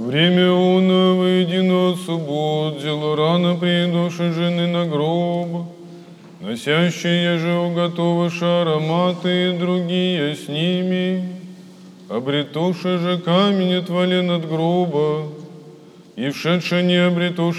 время уна выйдено суббот, дело рано придуши жены на гроб, носящие же уготовыш ароматы и другие с ними, обретуши же камень отвали над гроба, и вшедшие не обретуши